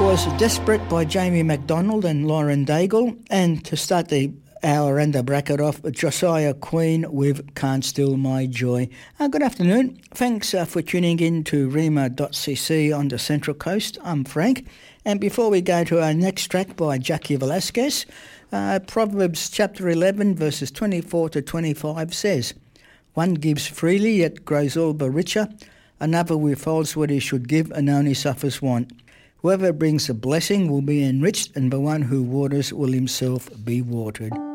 was Desperate by Jamie MacDonald and Lauren Daigle, and to start the hour and the bracket off, Josiah Queen with Can't Steal My Joy. Good afternoon. Thanks for tuning in to Rima.cc on the Central Coast. I'm Frank. And before we go to our next track by Jackie Velasquez, Proverbs chapter 11 verses 24 to 25 says, "One gives freely yet grows all the richer. Another withholds what he should give and only suffers want. Whoever brings a blessing will be enriched, and the one who waters will himself be watered."